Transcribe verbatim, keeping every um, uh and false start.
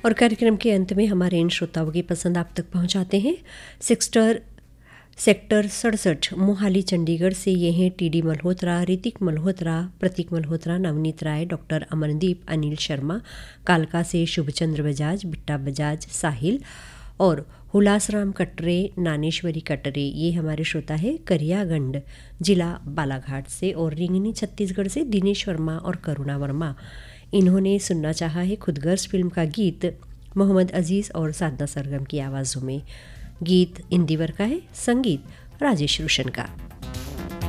और कार्यक्रम के अंत में हमारे इन श्रोताओं की पसंद आप तक पहुंचाते हैं। सेक्टर सेक्टर सड़सठ मोहाली चंडीगढ़ से ये हैं टी डी मल्होत्रा, ऋतिक मल्होत्रा, प्रतीक मल्होत्रा, नवनीत राय, डॉक्टर अमनदीप, अनिल शर्मा। कालका से शुभचंद्र बजाज, बिट्टा बजाज, साहिल और हुलासराम कटरे, नानेश्वरी कटरे, ये हमारे श्रोता है करियागंड जिला बालाघाट से। और रिंगनी छत्तीसगढ़ से दिनेश वर्मा और करुणा वर्मा, इन्होंने सुनना चाहा है खुदगर्ज फिल्म का गीत मोहम्मद अजीज़ और साधना सरगम की आवाज़ों में। गीत इंदिवर का है, संगीत राजेश रोशन का।